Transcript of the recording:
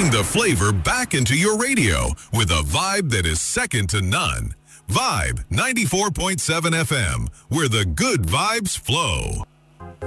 bring the flavor back into your radio with a vibe that is second to none. Vibe 94.7 FM, where the good vibes flow.